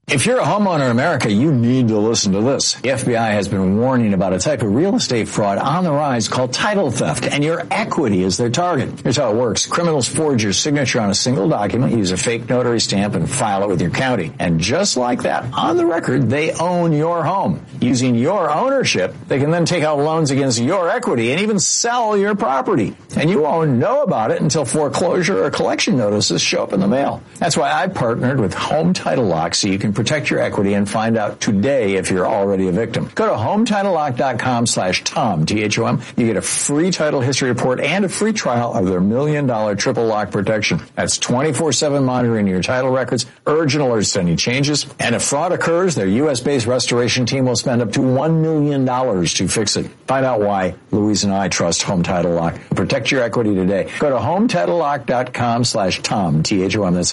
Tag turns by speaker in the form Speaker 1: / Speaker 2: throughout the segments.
Speaker 1: If you're a homeowner in America, you need to listen to this. The FBI has been warning about a type of real estate fraud on the rise called title theft, and your equity is their target. Here's how it works. Criminals forge your signature on a single document, use a fake notary stamp, and file it with your county. And just like that, on the record, they own your home. Using your ownership, they can then take out loans against your equity and even sell your property. And you won't know about it until foreclosure or collection notices show up in the mail. That's why I partnered with Home Title Lock so you can protect your equity and find out today if you're already a victim. Go to HometitleLock.com/Tom, T-H-O-M. You get a free title history report and a free trial of their $1 million triple lock protection. That's 24/7 monitoring your title records, urgent alerts to any changes, and if fraud occurs, their U.S.-based restoration team will spend up to $1 million to fix it. Find out why Louise and I trust Home Title Lock. Protect your equity today. Go to HometitleLock.com/Tom, T-H-O-M. That's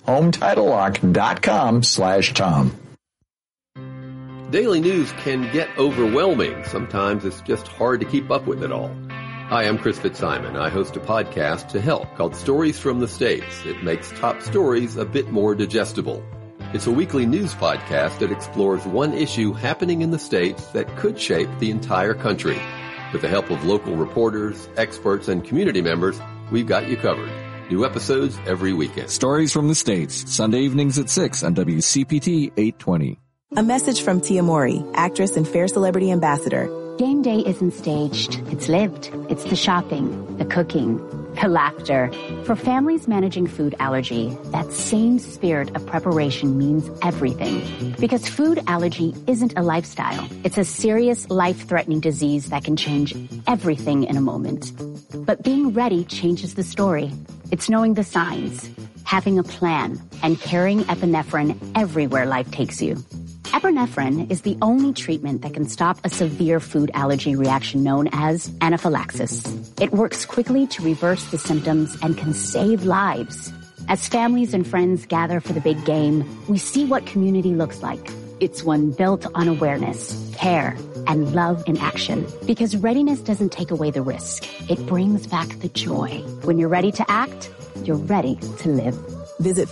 Speaker 1: HometitleLock.com/Tom.
Speaker 2: Daily news can get overwhelming. Sometimes it's just hard to keep up with it all. Hi, I'm Chris Fitzsimon. I host a podcast to help called Stories from the States. It makes top stories a bit more digestible. It's a weekly news podcast that explores one issue happening in the States that could shape the entire country. With the help of local reporters, experts, and community members, we've got you covered. New episodes every weekend.
Speaker 3: Stories from the States, Sunday evenings at 6 on WCPT 820.
Speaker 4: A message from Tia Mowry, actress and Fair Celebrity Ambassador.
Speaker 5: Game day isn't staged. It's lived. It's the shopping, the cooking, the laughter. For families managing food allergy, that same spirit of preparation means everything. Because food allergy isn't a lifestyle. It's a serious, life-threatening disease that can change everything in a moment. But being ready changes the story. It's knowing the signs, having a plan, and carrying epinephrine everywhere life takes you. Epinephrine is the only treatment that can stop a severe food allergy reaction known as anaphylaxis. It works quickly to reverse the symptoms and can save lives. As families and friends gather for the big game, we see what community looks like. It's one built on awareness, care, and love in action. Because readiness doesn't take away the risk. It brings back the joy. When you're ready to act, you're ready to live.
Speaker 4: Visit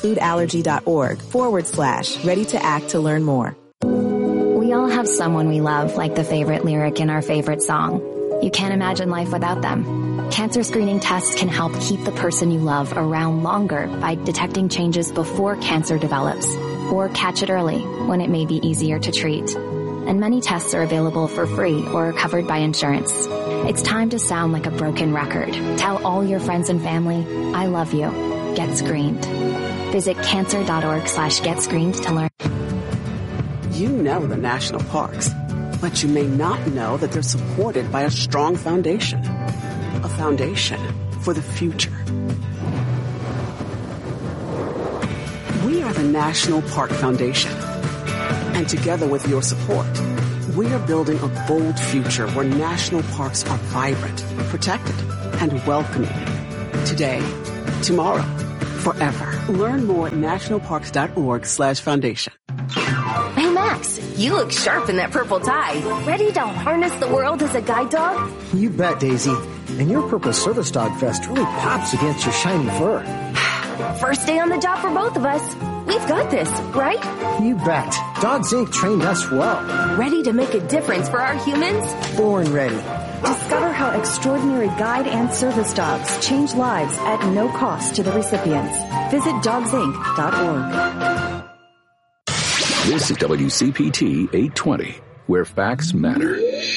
Speaker 4: foodallergy.org/ready to act to learn more.
Speaker 6: We all have someone we love, like the favorite lyric in our favorite song. You can't imagine life without them. Cancer screening tests can help keep the person you love around longer by detecting changes before cancer develops, or catch it early when it may be easier to treat. And many tests are available for free or are covered by insurance. It's time to sound like a broken record. Tell all your friends and family, I love you. Get screened. Visit cancer.org/getscreened to learn.
Speaker 7: You know the national parks, but you may not know that they're supported by a strong foundation. A foundation for the future. We are the National Park Foundation. And together with your support, we are building a bold future where national parks are vibrant, protected, and welcoming. Today, tomorrow, forever. Learn more at nationalparks.org/foundation.
Speaker 8: Hey, Max, you look sharp in that purple tie. Ready to harness the world as a guide dog?
Speaker 9: You bet, Daisy. And your purple service dog vest really pops against your shiny fur.
Speaker 8: First day on the job for both of us. We've got this, right?
Speaker 9: You bet. Dogs Inc. trained us well.
Speaker 8: Ready to make a difference for our humans?
Speaker 9: Born ready.
Speaker 10: Discover how extraordinary guide and service dogs change lives at no cost to the recipients. Visit dogsinc.org.
Speaker 11: This is WCPT 820, where facts matter.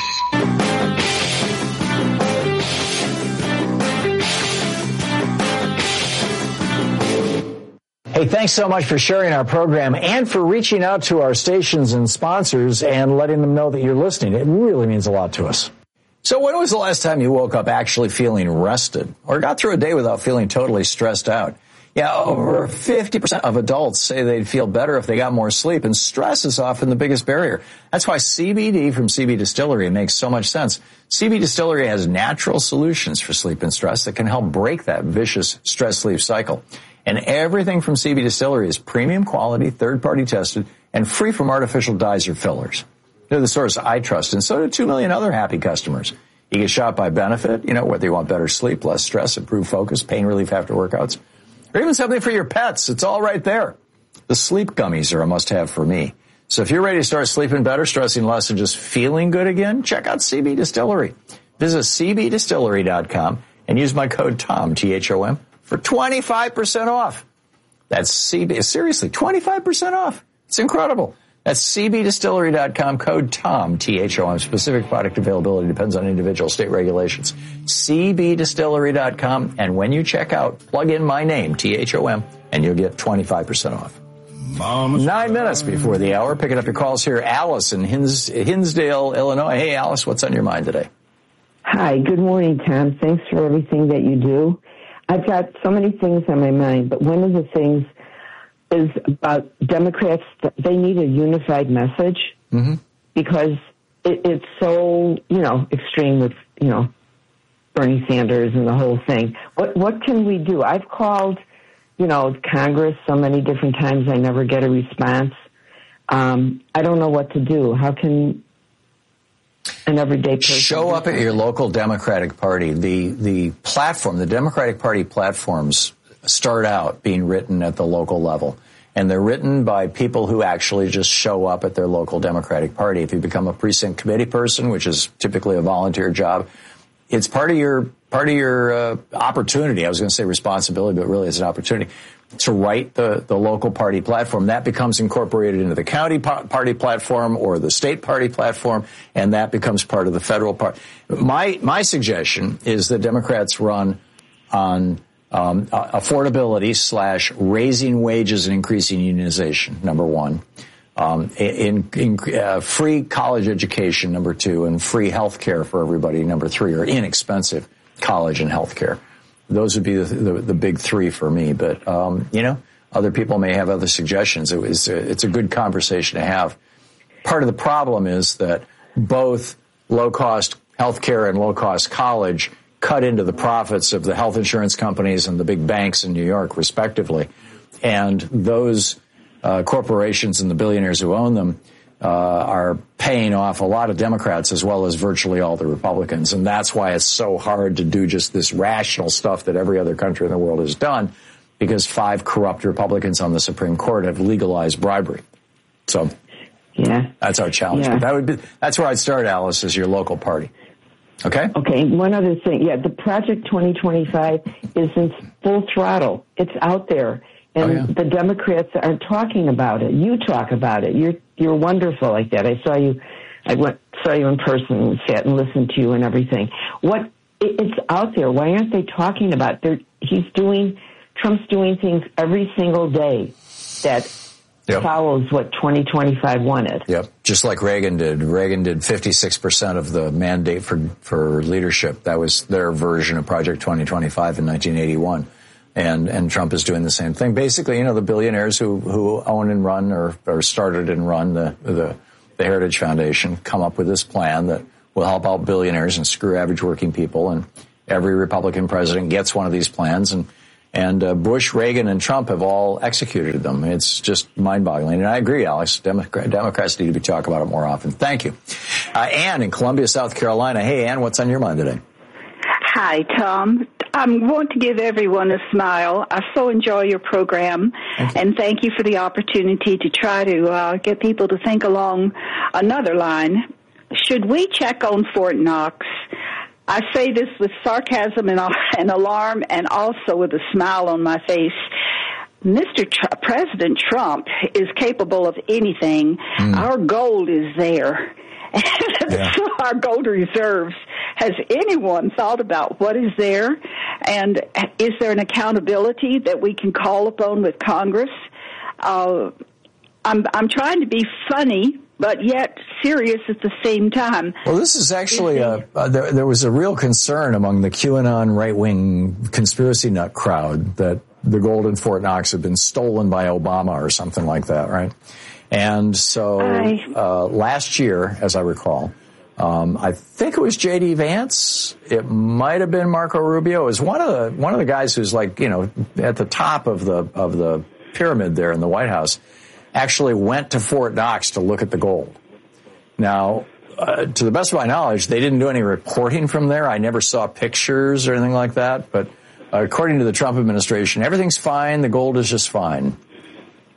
Speaker 1: Hey, thanks so much for sharing our program and for reaching out to our stations and sponsors and letting them know that you're listening. It really means a lot to us. So when was the last time you woke up actually feeling rested or got through a day without feeling totally stressed out? Yeah, over 50% of adults say they'd feel better if they got more sleep, and stress is often the biggest barrier. That's why CBD from CB Distillery makes so much sense. CB Distillery has natural solutions for sleep and stress that can help break that vicious stress-sleep cycle. And everything from CB Distillery is premium quality, third-party tested, and free from artificial dyes or fillers. They're the source I trust, and so do 2 million other happy customers. You get shot by benefit, whether you want better sleep, less stress, improved focus, pain relief after workouts, or even something for your pets. It's all right there. The sleep gummies are a must-have for me. So if you're ready to start sleeping better, stressing less, and just feeling good again, check out CB Distillery. Visit cbdistillery.com and use my code TOM, T-H-O-M, for 25% off. That's CB, seriously, 25% off. It's incredible. That's cbdistillery.com, code TOM, T-H-O-M. Specific product availability depends on individual state regulations. cbdistillery.com, and when you check out, plug in my name, T-H-O-M, and you'll get 25% off. 9 minutes before the hour, picking up your calls here. Alice in Hinsdale, Illinois. Hey, Alice, what's on your mind today?
Speaker 12: Hi, good morning, Tom. Thanks for everything that you do. I've got so many things on my mind, but one of the things is about Democrats. They need a unified message because it's so, extreme with, Bernie Sanders and the whole thing. What can we do? I've called, Congress so many different times. I never get a response. I don't know what to do. How can an everyday person
Speaker 1: show up at your local Democratic Party? The platform, the Democratic Party platforms start out being written at the local level. And they're written by people who actually just show up at their local Democratic Party. If you become a precinct committee person, which is typically a volunteer job, it's part of your opportunity. I was going to say responsibility, but really it's an opportunity to write the local party platform. That becomes incorporated into the county party platform or the state party platform, and that becomes part of the federal party. My suggestion is that Democrats run on affordability / raising wages and increasing unionization, number one. Free college education, number two, and free health care for everybody, number three, or inexpensive college and health care. Those would be the big three for me. But, other people may have other suggestions. It's a good conversation to have. Part of the problem is that both low-cost health care and low-cost college cut into the profits of the health insurance companies and the big banks in New York, respectively. And those corporations and the billionaires who own them are paying off a lot of Democrats as well as virtually all the Republicans. And that's why it's so hard to do just this rational stuff that every other country in the world has done, because 5 corrupt Republicans on the Supreme Court have legalized bribery. So that's our challenge.
Speaker 12: Yeah.
Speaker 1: But that's where I'd start, Alice, is your local party. Okay?
Speaker 12: Okay, one other thing. Yeah, the Project 2025 is in full throttle. It's out there. And the Democrats are talking about it. You talk about it. You're wonderful like that. I saw you in person and sat and listened to you and everything. It's out there. Why aren't they talking about it? Trump's doing things every single day that follows what 2025 wanted. Yep,
Speaker 1: just like Reagan did. Reagan did 56% of the mandate for leadership. That was their version of Project 2025 in 1981. And Trump is doing the same thing. Basically, the billionaires who own and run or started and run the Heritage Foundation come up with this plan that will help out billionaires and screw average working people. And every Republican president gets one of these plans. And Bush, Reagan, and Trump have all executed them. It's just mind-boggling. And I agree, Alex. Democrats need to be talking about it more often. Thank you. Ann in Columbia, South Carolina. Hey, Ann, what's on your mind today?
Speaker 13: Hi, Tom. I want to give everyone a smile. I so enjoy your program, and thank you for the opportunity to try to get people to think along another line. Should we check on Fort Knox? I say this with sarcasm and alarm, and also with a smile on my face. President Trump is capable of anything. Our gold is there. Our gold reserves. Has anyone thought about what is there? And is there an accountability that we can call upon with Congress? I'm trying to be funny, but yet serious at the same time.
Speaker 1: Well, this is actually there was a real concern among the QAnon right-wing conspiracy nut crowd that the gold in Fort Knox had been stolen by Obama or something like that, right? And so last year, as I recall, I think it was J.D. Vance. It might have been Marco Rubio. It was one of the guys who's at the top of the pyramid there in the White House. Actually went to Fort Knox to look at the gold. Now, to the best of my knowledge, they didn't do any reporting from there. I never saw pictures or anything like that. But according to the Trump administration, everything's fine. The gold is just fine.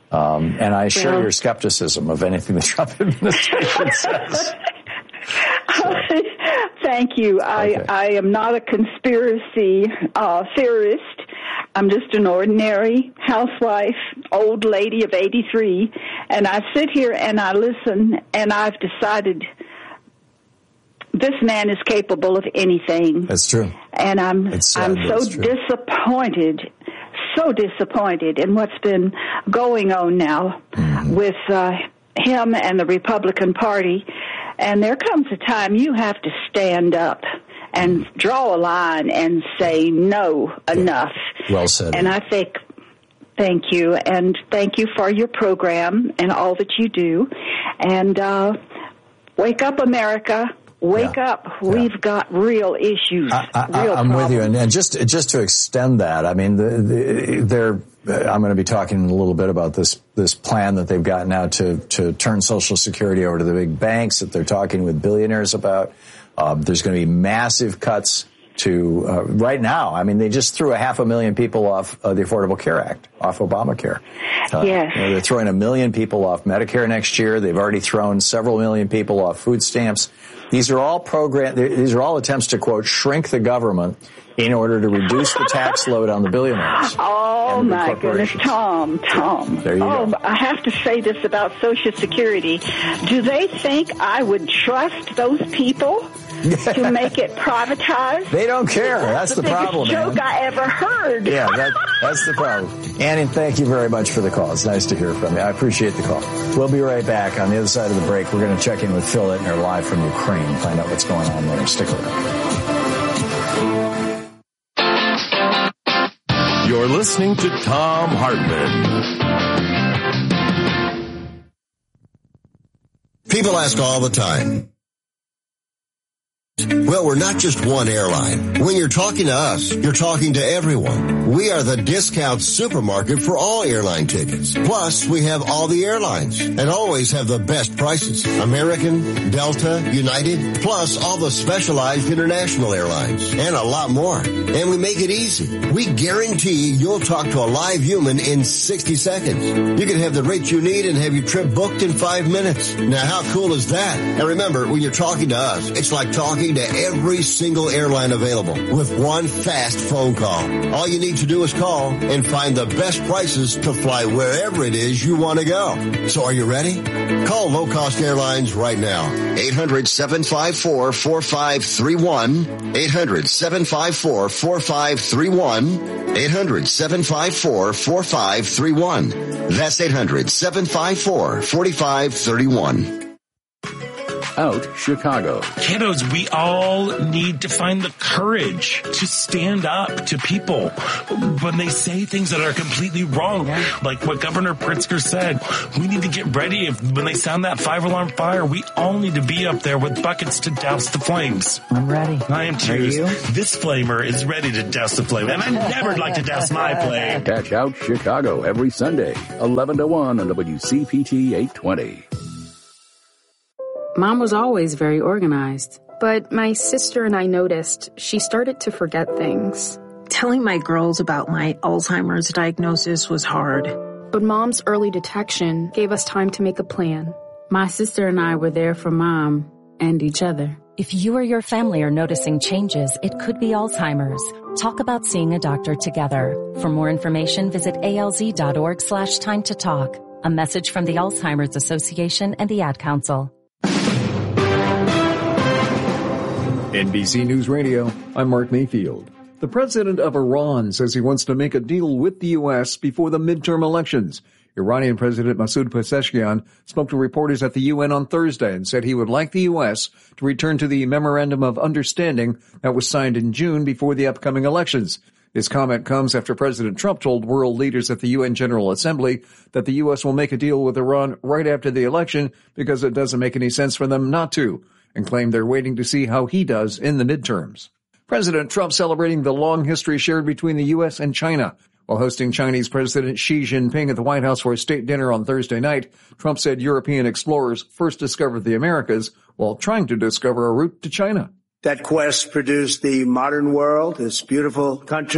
Speaker 1: And I share your skepticism of anything the Trump administration says. So.
Speaker 13: Thank you.
Speaker 1: Okay.
Speaker 13: I am not a conspiracy theorist. I'm just an ordinary housewife, old lady of 83, and I sit here and I listen, and I've decided this man is capable of anything.
Speaker 1: That's true.
Speaker 13: And I'm so disappointed in what's been going on now with him and the Republican Party. And there comes a time you have to stand up and draw a line and say, no, enough.
Speaker 1: Well said.
Speaker 13: And I think, thank you. And thank you for your program and all that you do. And wake up, America. Wake up. We've got real issues.
Speaker 1: I'm with you. And just to extend that, I mean, I'm going to be talking a little bit about this plan that they've got now to turn Social Security over to the big banks that they're talking with billionaires about. There's going to be massive cuts to right now. I mean, they just threw 500,000 people off the Affordable Care Act, off Obamacare.
Speaker 13: Yes.
Speaker 1: They're throwing 1 million people off Medicare next year. They've already thrown several million people off food stamps. These are all these are all attempts to, quote, shrink the government in order to reduce the tax load on the billionaires.
Speaker 13: Oh, my goodness, Tom.
Speaker 1: There you go.
Speaker 13: I have to say this about Social Security. Do they think I would trust those people to make it privatized?
Speaker 1: They don't care. That's the problem,
Speaker 13: biggest joke I ever heard.
Speaker 1: Yeah, that's the problem. Annie, thank you very much for the call. It's nice to hear from you. I appreciate the call. We'll be right back. On the other side of the break, we're going to check in with Phil Ittner live from Ukraine and find out what's going on there. Stick around.
Speaker 14: You're listening to Thom Hartmann.
Speaker 15: People ask all the time, well, we're not just one airline. When you're talking to us, you're talking to everyone. We are the discount supermarket for all airline tickets. Plus, we have all the airlines and always have the best prices. American, Delta, United, plus all the specialized international airlines and a lot more. And we make it easy. We guarantee you'll talk to a live human in 60 seconds. You can have the rate you need and have your trip booked in 5 minutes. Now, how cool is that? And remember, when you're talking to us, it's like talking to every single airline available with one fast phone call. All you need to do is call and find the best prices to fly wherever it is you want to go. So are you ready? Call Low Cost Airlines right now. 800-754-4531. 800-754-4531. 800-754-4531. That's 800-754-4531.
Speaker 11: Out Chicago.
Speaker 16: Kiddos, we all need to find the courage to stand up to people when they say things that are completely wrong. Like what Governor Pritzker said, we need to get ready when they sound that 5-alarm fire. We all need to be up there with buckets to douse the flames.
Speaker 17: I'm ready.
Speaker 16: I am too.
Speaker 17: Are you?
Speaker 16: This flamer is ready to douse the flame, and I never like to douse my flame.
Speaker 11: Catch Out Chicago every Sunday, 11 to 1 on WCPT 820.
Speaker 18: Mom was always very organized, but my sister and I noticed she started to forget things.
Speaker 19: Telling my girls about my Alzheimer's diagnosis was hard.
Speaker 18: But Mom's early detection gave us time to make a plan.
Speaker 20: My sister and I were there for Mom and each other.
Speaker 21: If you or your family are noticing changes, it could be Alzheimer's. Talk about seeing a doctor together. For more information, visit alz.org/time to talk. A message from the Alzheimer's Association and the Ad Council.
Speaker 3: NBC News Radio, I'm Mark Mayfield. The president of Iran says he wants to make a deal with the U.S. before the midterm elections. Iranian President Masoud Pezeshkian spoke to reporters at the UN on Thursday and said he would like the U.S. to return to the Memorandum of Understanding that was signed in June before the upcoming elections. This comment comes after President Trump told world leaders at the UN General Assembly that the U.S. will make a deal with Iran right after the election because it doesn't make any sense for them not to, and claimed they're waiting to see how he does in the midterms. President Trump celebrating the long history shared between the U.S. and China. While hosting Chinese President Xi Jinping at the White House for a state dinner on Thursday night, Trump said European explorers first discovered the Americas while trying to discover a route to China.
Speaker 22: That quest produced the modern world, this beautiful country,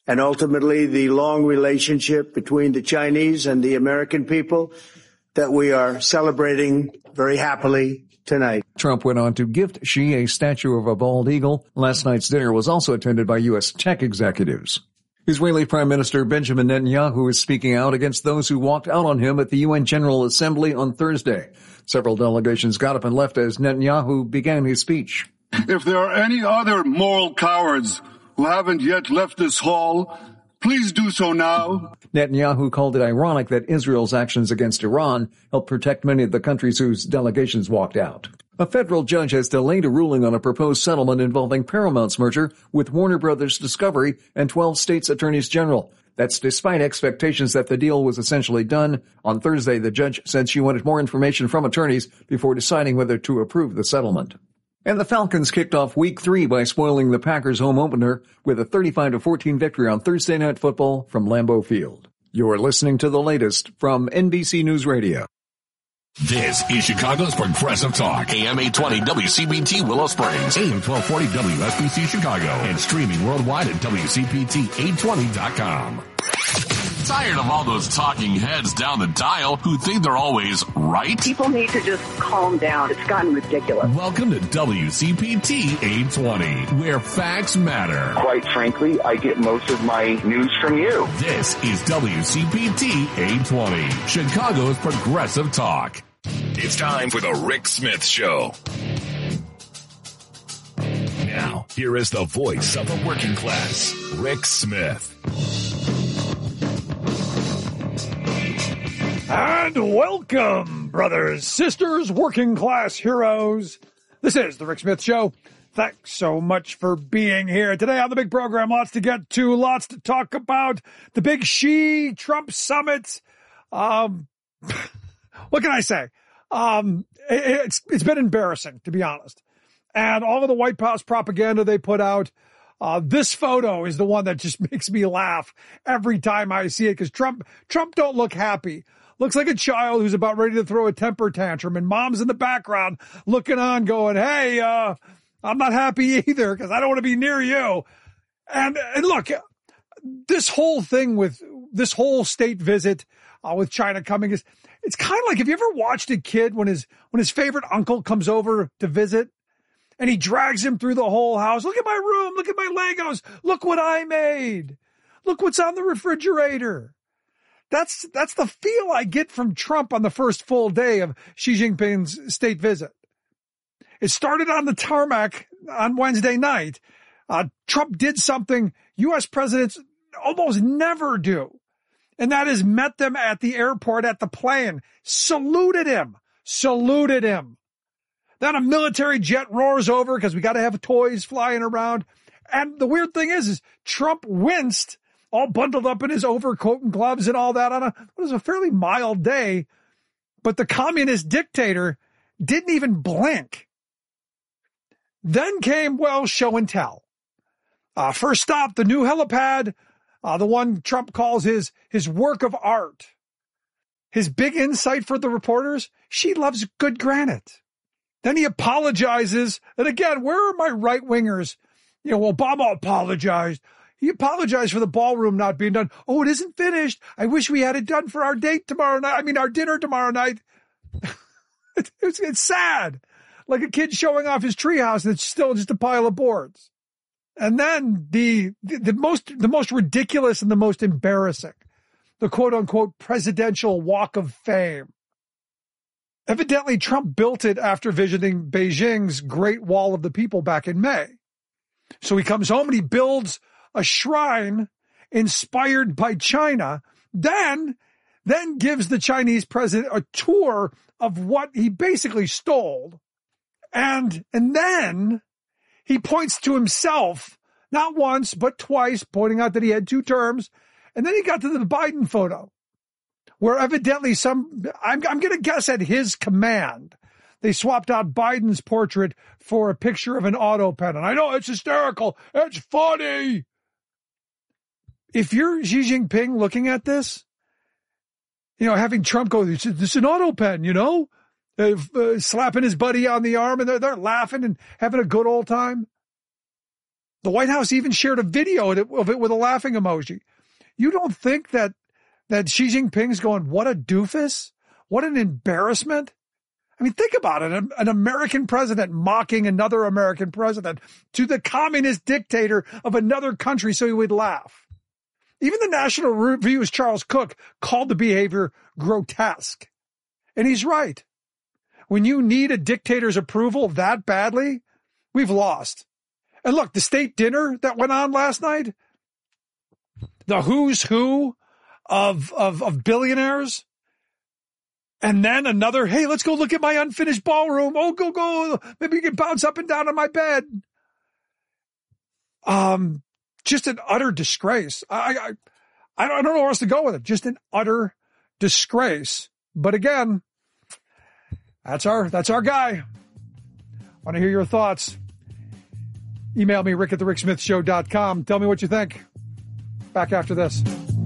Speaker 17: and ultimately the long relationship between the Chinese and the American people that we are celebrating very happily tonight.
Speaker 3: Trump went on to gift Xi a statue of a bald eagle. Last night's dinner was also attended by U.S. tech executives. Israeli Prime Minister Benjamin Netanyahu is speaking out against those who walked out on him at the UN General Assembly on Thursday. Several delegations got up and left as Netanyahu began his speech.
Speaker 22: If there are any other moral cowards who haven't yet left this hall, please do so now.
Speaker 3: Netanyahu called it ironic that Israel's actions against Iran helped protect many of the countries whose delegations walked out. A federal judge has delayed a ruling on a proposed settlement involving Paramount's merger with Warner Brothers Discovery and 12 states' attorneys general. That's despite expectations that the deal was essentially done. On Thursday, the judge said she wanted more information from attorneys before deciding whether to approve the settlement. And the Falcons kicked off Week 3 by spoiling the Packers' home opener with a 35-14 victory on Thursday Night Football from Lambeau Field. You're listening to the latest from NBC News Radio.
Speaker 14: This is Chicago's Progressive Talk. AM 820 WCPT Willow Springs. AM 1240 WSBC Chicago. And streaming worldwide at WCPT820.com. Tired of all those talking heads down the dial who think they're always right?
Speaker 23: People need to just calm down. It's gotten ridiculous.
Speaker 14: Welcome to WCPT 820, where facts matter.
Speaker 24: Quite frankly, I get most of my news from you.
Speaker 14: This is WCPT 820, Chicago's Progressive Talk. It's time for the Rick Smith Show. Now, here is the voice of the working class, Rick Smith.
Speaker 25: And welcome, brothers, sisters, working class heroes. This is the Rick Smith Show. Thanks so much for being here today on the big program. Lots to get to, lots to talk about. The big Xi-Trump summit. What can I say? It's been embarrassing, to be honest. And all of the White House propaganda they put out. This photo is the one that just makes me laugh every time I see it, because Trump don't look happy. Looks like a child who's about ready to throw a temper tantrum, and mom's in the background looking on going, hey, I'm not happy either because I don't want to be near you. And look, this whole thing with this whole state visit with China coming it's kind of like, have you ever watched a kid when his favorite uncle comes over to visit and he drags him through the whole house? Look at my room. Look at my Legos. Look what I made. Look what's on the refrigerator. That's the feel I get from Trump on the first full day of Xi Jinping's state visit. It started on the tarmac on Wednesday night. Trump did something U.S. presidents almost never do, and that is met them at the airport at the plane, saluted him. Then a military jet roars over because we got to have toys flying around. And the weird thing is Trump winced, all bundled up in his overcoat and gloves and all that on what was a fairly mild day. But the communist dictator didn't even blink. Then came, show and tell. First stop, the new helipad, the one Trump calls his work of art. His big insight for the reporters, she loves good granite. Then he apologizes. And again, where are my right-wingers? Obama apologized. He apologized for the ballroom not being done. Oh, it isn't finished. I wish we had it done for our date tomorrow night. Our dinner tomorrow night. It's sad. Like a kid showing off his treehouse that's still just a pile of boards. And then the most ridiculous and the most embarrassing, the quote unquote presidential walk of fame. Evidently, Trump built it after visiting Beijing's Great Wall of the People back in May. So he comes home and he builds a shrine inspired by China, then gives the Chinese president a tour of what he basically stole. And then he points to himself, not once, but twice, pointing out that he had 2 terms. And then he got to the Biden photo, where evidently I'm going to guess at his command, they swapped out Biden's portrait for a picture of an auto pen. And I know it's hysterical. It's funny. If you're Xi Jinping looking at this, having Trump go, this is an auto pen, slapping his buddy on the arm, and they're laughing and having a good old time. The White House even shared a video of it with a laughing emoji. You don't think that Xi Jinping's going, what a doofus? What an embarrassment? I mean, think about it. An American president mocking another American president to the communist dictator of another country so he would laugh. Even the National Review's Charles Cook called the behavior grotesque. And he's right. When you need a dictator's approval that badly, we've lost. And look, the state dinner that went on last night, the who's who of billionaires, and then another, hey, let's go look at my unfinished ballroom. Oh, go. Maybe you can bounce up and down on my bed. Just an utter disgrace. I don't know where else to go with it. Just an utter disgrace. But again, that's our guy. Want to hear your thoughts? Email me, rick@thericksmithshow.com. Tell me what you think. Back after this.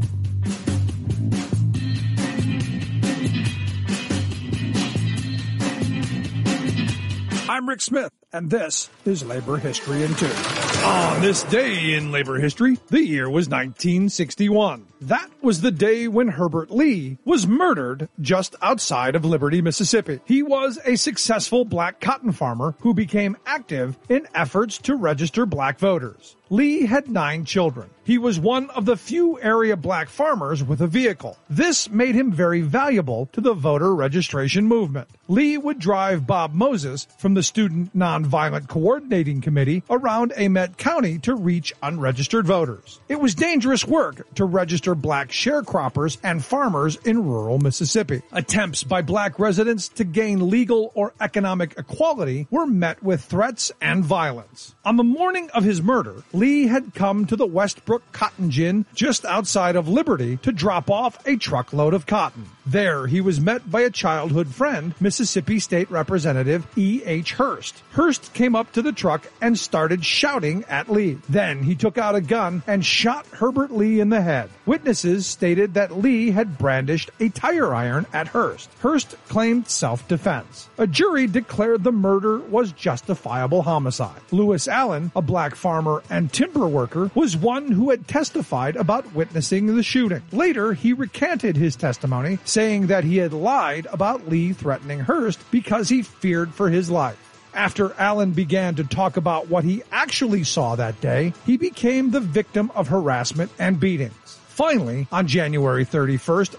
Speaker 25: I'm Rick Smith, and this is Labor History in 2. On this day in labor history, the year was 1961. That was the day when Herbert Lee was murdered just outside of Liberty, Mississippi. He was a successful black cotton farmer who became active in efforts to register black voters. Lee had 9 children. He was one of the few area black farmers with a vehicle. This made him very valuable to the voter registration movement. Lee would drive Bob Moses from the Student Nonviolent Coordinating Committee around Amet County to reach unregistered voters. It was dangerous work to register black sharecroppers and farmers in rural Mississippi. Attempts by black residents to gain legal or economic equality were met with threats and violence. On the morning of his murder, Lee had come to the Westbrook Cotton Gin just outside of Liberty to drop off a truckload of cotton. There, he was met by a childhood friend, Mississippi State Representative E.H. Hurst. Hurst came up to the truck and started shouting at Lee. Then he took out a gun and shot Herbert Lee in the head. Witnesses stated that Lee had brandished a tire iron at Hurst. Hurst claimed self-defense. A jury declared the murder was justifiable homicide. Lewis Allen, a black farmer and timber worker, was one who had testified about witnessing the shooting. Later, he recanted his testimony, saying that he had lied about Lee threatening Hurst because he feared for his life. After Allen began to talk about what he actually saw that day, he became the victim of harassment and beatings. Finally, on January 31st,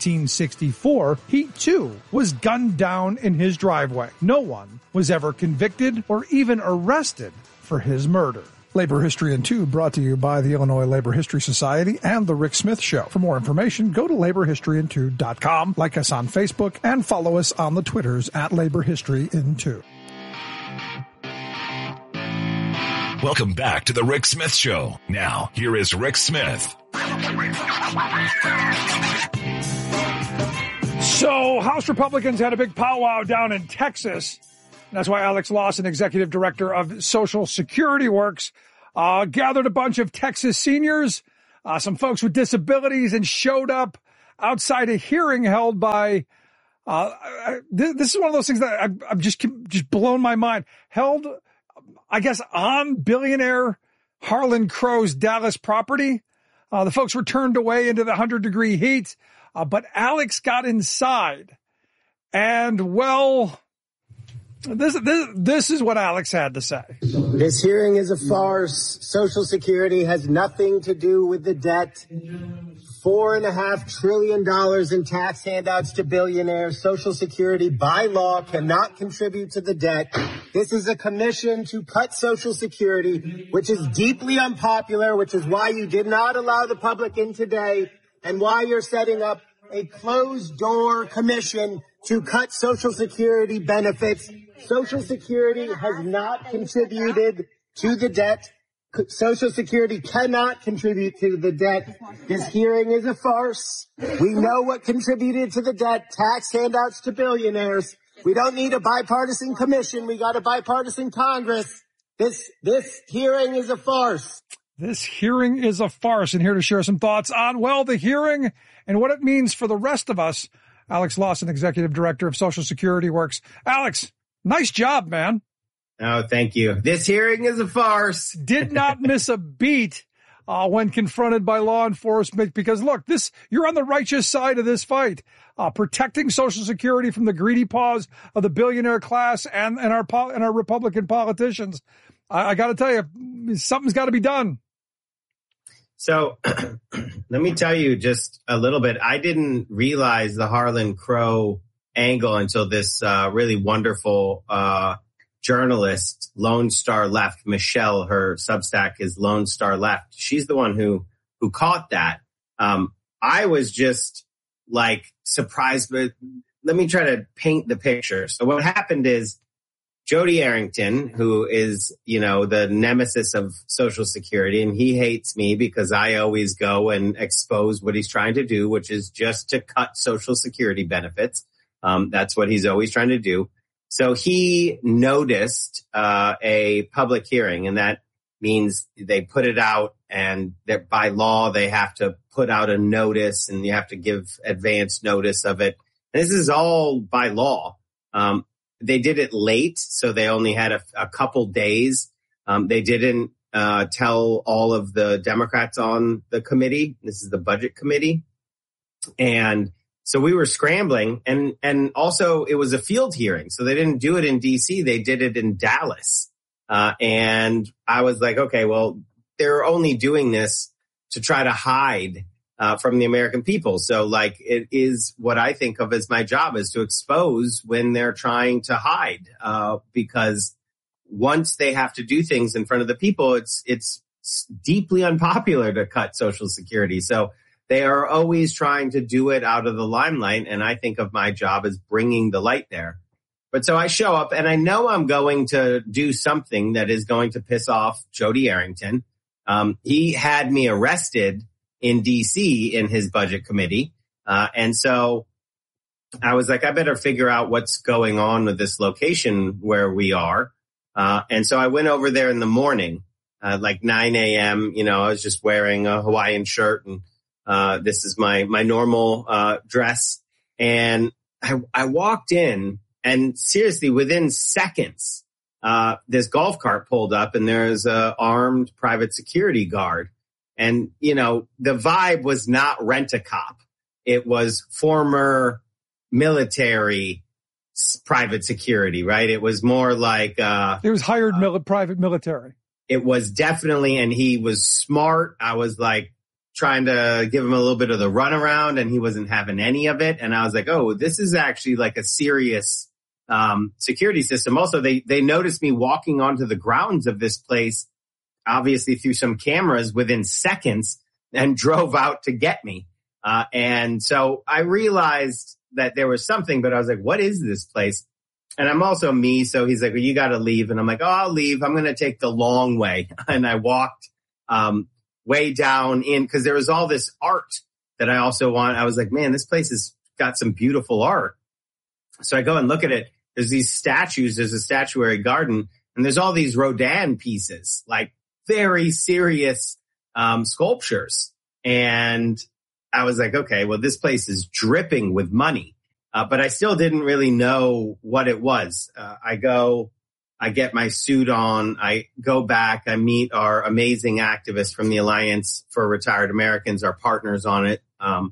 Speaker 25: 1964, he too was gunned down in his driveway. No one was ever convicted or even arrested for his murder. Labor History in 2 brought to you by the Illinois Labor History Society and The Rick Smith Show. For more information, go to laborhistoryin2.com, like us on Facebook, and follow us on the Twitters at Labor History in 2.
Speaker 14: Welcome back to the Rick Smith Show. Now, here is Rick Smith.
Speaker 25: So, House Republicans had a big powwow down in Texas. That's why Alex Lawson, executive director of Social Security Works, gathered a bunch of Texas seniors, some folks with disabilities, and showed up outside a hearing held by, this is one of those things that I'm just blown my mind. Held, I guess, on billionaire Harlan Crow's Dallas property. The folks were turned away into the 100-degree heat, but Alex got inside. And, well, This is what Alex had to say.
Speaker 2: This hearing is a farce. Social Security has nothing to do with the debt. $4.5 trillion in tax handouts to billionaires. Social Security, by law, cannot contribute to the debt. This is a commission to cut Social Security, which is deeply unpopular, which is why you did not allow the public in today, and why you're setting up a closed-door commission to cut Social Security benefits. Social Security has not contributed to the debt. Social Security cannot contribute to the debt. This hearing is a farce. We know what contributed to the debt, tax handouts to billionaires. We don't need a bipartisan commission. We got a bipartisan Congress. This hearing is a farce.
Speaker 25: This hearing is a farce. And here to share some thoughts on, well, the hearing and what it means for the rest of us, Alex Lawson, executive director of Social Security Works. Alex, nice job, man.
Speaker 4: Oh, thank you. This hearing is a farce.
Speaker 25: Did not miss a beat when confronted by law enforcement, because look, you're on the righteous side of this fight, protecting Social Security from the greedy paws of the billionaire class and our Republican politicians. I got to tell you, something's got to be done.
Speaker 4: So let me tell you just a little bit. I didn't realize the Harlan Crow angle until this really wonderful journalist, Lone Star Left, Michelle, her Substack is Lone Star Left. She's the one who caught that. I was just like surprised, but let me try to paint the picture. So what happened is Jody Arrington, who is, the nemesis of Social Security, and he hates me because I always go and expose what he's trying to do, which is just to cut Social Security benefits. That's what he's always trying to do. So he noticed a public hearing, and that means they put it out, and that by law they have to put out a notice, and you have to give advance notice of it. And this is all by law. They did it late, so they only had a couple days. They didn't tell all of the Democrats on the committee. This is the budget committee. And so we were scrambling, and also it was a field hearing. So they didn't do it in DC. They did it in Dallas. And I was like, okay, well, they're only doing this to try to hide from the American people. So like, it is what I think of as my job, is to expose when they're trying to hide, because once they have to do things in front of the people, it's deeply unpopular to cut Social Security. So they are always trying to do it out of the limelight. And I think of my job as bringing the light there. But so I show up, and I know I'm going to do something that is going to piss off Jody Arrington. He had me arrested in DC in his budget committee. And so I was like, I better figure out what's going on with this location where we are. And so I went over there in the morning, like 9 a.m. I was just wearing a Hawaiian shirt, and this is my normal dress. And I walked in, and seriously, within seconds, this golf cart pulled up, and there's a armed private security guard. And, the vibe was not Rent-A-Cop. It was former military private security, right? It was more like it was hired
Speaker 25: private military.
Speaker 4: It was definitely, and he was smart. I was like trying to give him a little bit of the runaround, and he wasn't having any of it. And I was like, oh, this is actually like a serious security system. Also, they noticed me walking onto the grounds of this place, obviously through some cameras, within seconds, and drove out to get me. And so I realized that there was something, but I was like, what is this place? And I'm also me. So he's like, well, you got to leave. And I'm like, oh, I'll leave. I'm going to take the long way. And I walked way down in, because there was all this art that I also want. I was like, man, this place has got some beautiful art. So I go and look at it. There's these statues. There's a statuary garden, and there's all these Rodin pieces, like very serious sculptures. And I was like, okay, well, this place is dripping with money. But I still didn't really know what it was. I get my suit on, I go back, I meet our amazing activists from the Alliance for Retired Americans, our partners on it.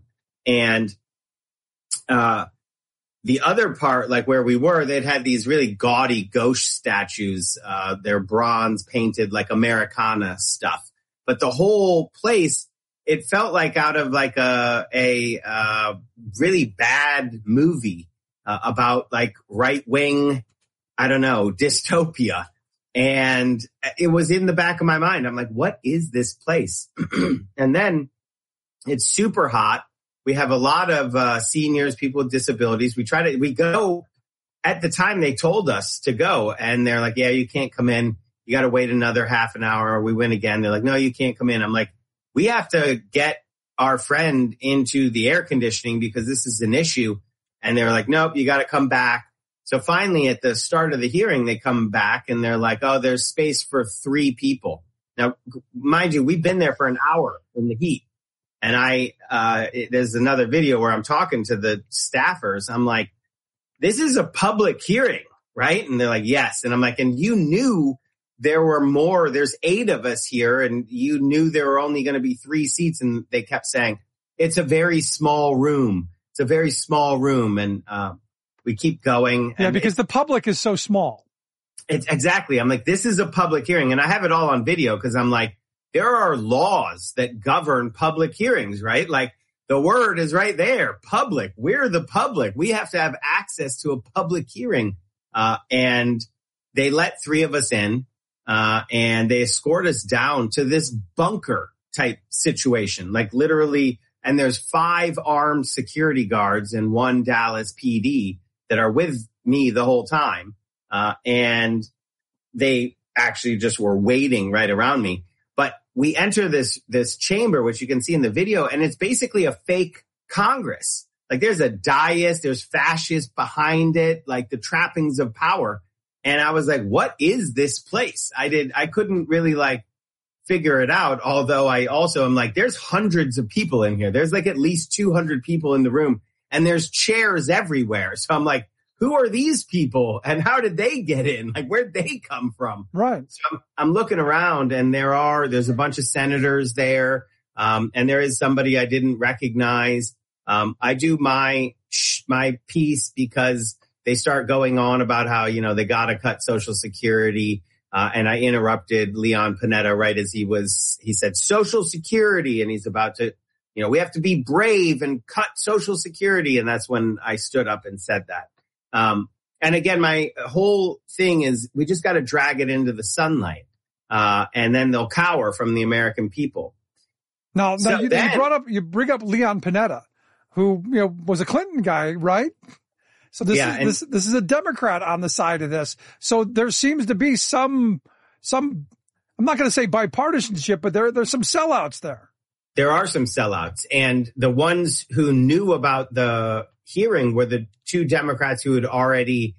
Speaker 4: The other part, like where we were, they'd had these really gaudy ghost statues. They're bronze painted, like Americana stuff. But the whole place, it felt like out of like a really bad movie about like right wing, I don't know, dystopia. And it was in the back of my mind. I'm like, what is this place? And then it's super hot. We have a lot of seniors, people with disabilities. We go at the time they told us to go, and they're like, yeah, you can't come in. You got to wait another half an hour. We went again. They're like, no, you can't come in. I'm like, we have to get our friend into the air conditioning because this is an issue. And they were like, nope, you got to come back. So finally at the start of the hearing, they come back and they're like, oh, there's space for 3 people. Now, mind you, we've been there for an hour in the heat. And there's another video where I'm talking to the staffers. I'm like, this is a public hearing. right? And they're like, yes. And I'm like, and you knew there were more, there's 8 of us here, and you knew there were only going to be 3 seats. And they kept saying, it's a very small room. It's a very small room. And we keep going.
Speaker 25: Yeah, because the public is so small.
Speaker 4: It's exactly. I'm like, this is a public hearing. And I have it all on video because I'm like, there are laws that govern public hearings, right? Like the word is right there, public. We're the public. We have to have access to a public hearing. And they let 3 of us in, and they escort us down to this bunker type situation, like literally. And there's 5 armed security guards and 1 Dallas PD that are with me the whole time. And they actually just were waiting right around me. But we enter this chamber, which you can see in the video, and it's basically a fake Congress. Like there's a dais, there's fascists behind it, like the trappings of power. And I was like, what is this place? I couldn't really like figure it out. Although I also am like, there's hundreds of people in here. There's like at least 200 people in the room, and there's chairs everywhere. So I'm like, who are these people and how did they get in? Like, where'd they come from?
Speaker 25: Right.
Speaker 4: So I'm looking around, and there's a bunch of senators there. And there is somebody I didn't recognize. I do my piece because they start going on about how, they got to cut Social Security. And I interrupted Leon Panetta right as he said Social Security, and he's about to, we have to be brave and cut Social Security. And that's when I stood up and said that. And again, my whole thing is we just got to drag it into the sunlight, and then they'll cower from the American people.
Speaker 25: Now you bring up Leon Panetta, who, was a Clinton guy, right? So this is a Democrat on the side of this. So there seems to be some, I'm not going to say bipartisanship, but there's some sellouts there.
Speaker 4: There are some sellouts, and the ones who knew about the hearing were the 2 Democrats who had already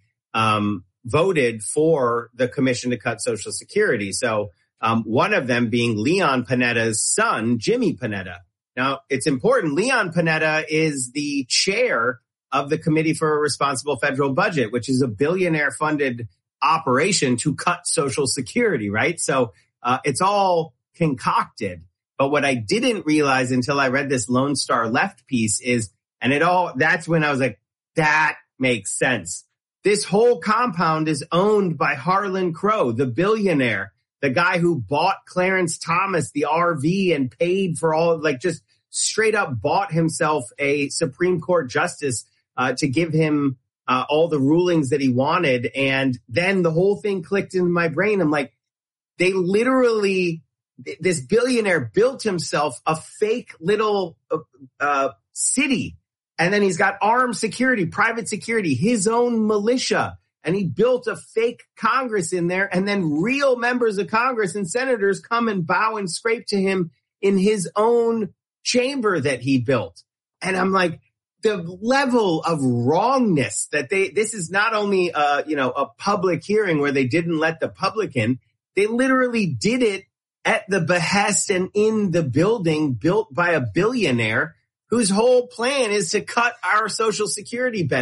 Speaker 4: voted for the commission to cut Social Security. So one of them being Leon Panetta's son, Jimmy Panetta. Now, it's important. Leon Panetta is the chair of the Committee for a Responsible Federal Budget, which is a billionaire-funded operation to cut Social Security, right? So it's all concocted. But what I didn't realize until I read this Lone Star Left piece is, that's when I was like, that makes sense. This whole compound is owned by Harlan Crow, the billionaire, the guy who bought Clarence Thomas, the RV, and paid for just straight up bought himself a Supreme Court justice to give him all the rulings that he wanted. And then the whole thing clicked in my brain. I'm like, they literally, this billionaire built himself a fake little city. And then he's got armed security, private security, his own militia. And he built a fake Congress in there. And then real members of Congress and senators come and bow and scrape to him in his own chamber that he built. And I'm like, the level of wrongness that this is not only a public hearing where they didn't let the public in. They literally did it at the behest and in the building built by a billionaire whose whole plan is to cut our Social Security benefits.